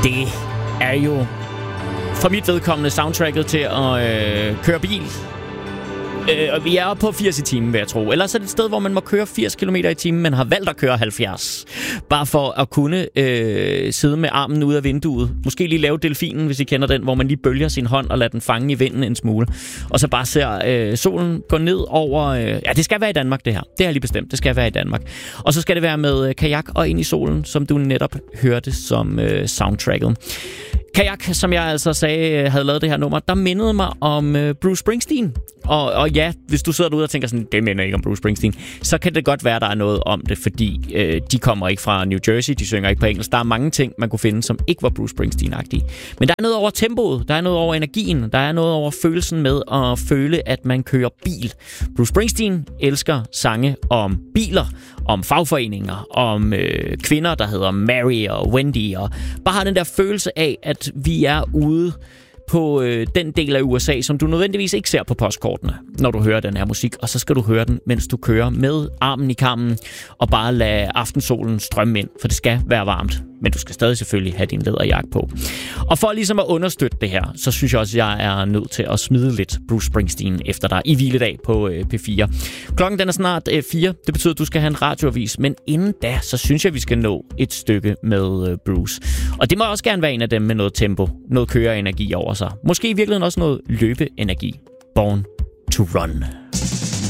Det er jo for mit vedkommende soundtracket til at køre bil. Og vi er oppe på 80 i timen, vil jeg tro. Ellers er det et sted, hvor man må køre 80 km i timen, men har valgt at køre 70. Bare for at kunne sidde med armen ude af vinduet. Måske lige lave delfinen, hvis I kender den, hvor man lige bølger sin hånd og lader den fange i vinden en smule. Og så bare ser solen gå ned over... ja, det skal være i Danmark, det her. Det er lige bestemt. Det skal være i Danmark. Og så skal det være med kajak og ind i solen, som du netop hørte som soundtracket. Kajak, som jeg altså sagde, havde lavet det her nummer, der mindede mig om Bruce Springsteen. Og ja, hvis du sidder derude og tænker sådan, det minder ikke om Bruce Springsteen, så kan det godt være, der er noget om det, fordi de kommer ikke fra New Jersey, de synger ikke på engelsk. Der er mange ting, man kunne finde, som ikke var Bruce Springsteen-agtige. Men der er noget over tempoet, der er noget over energien, der er noget over følelsen med at føle, at man kører bil. Bruce Springsteen elsker sange om biler, om fagforeninger, om kvinder, der hedder Mary og Wendy, og bare har den der følelse af, at vi er ude på den del af USA, som du nødvendigvis ikke ser på postkortene, når du hører den her musik, og så skal du høre den, mens du kører med armen i kammen, og bare lade aftensolen strømme ind, for det skal være varmt, men du skal stadig selvfølgelig have din læderjakke på. Og for ligesom at understøtte det her, så synes jeg også, at jeg er nødt til at smide lidt Bruce Springsteen efter dig i hviledag på P4. Klokken den er snart 4, det betyder, at du skal have en radioavis, men inden da, så synes jeg, vi skal nå et stykke med Bruce. Og det må også gerne være en af dem med noget tempo, noget køreenergi over sig. Måske i virkeligheden også noget løbeenergi. Born to Run.